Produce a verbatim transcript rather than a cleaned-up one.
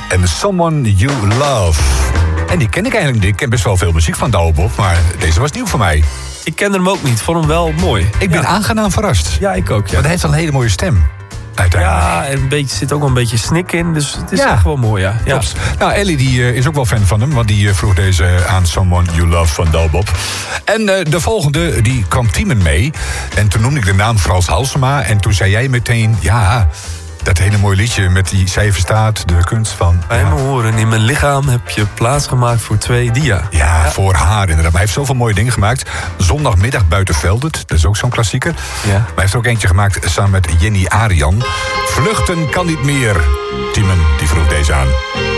En Someone You Love. En die ken ik eigenlijk niet. Ik ken best wel veel muziek van Douwe Bob, maar deze was nieuw voor mij. Ik kende hem ook niet, vond hem wel mooi. Ik ben ja. aangenaam verrast. Ja, ik ook. Ja. Want hij heeft wel een hele mooie stem. Ja, en een beetje, zit ook wel een beetje snik in, dus het is ja. echt wel mooi, ja. ja. Nou, Ellie die, uh, is ook wel fan van hem, want die uh, vroeg deze aan Someone You Love van Douwe Bob. En uh, de volgende, die kwam Timen mee. En toen noemde ik de naam Frans Halsema. En toen zei jij meteen, ja, dat hele mooie liedje met die zij verstaat de kunst van... Bij ja. mijn horen in mijn lichaam heb je plaats gemaakt voor twee dia. Ja, ja, voor haar inderdaad. Maar hij heeft zoveel mooie dingen gemaakt. Zondagmiddag buiten Veldert, dat is ook zo'n klassieker. Ja. Maar hij heeft ook eentje gemaakt samen met Jenny Arian. Vluchten kan niet meer. Timen, die vroeg deze aan.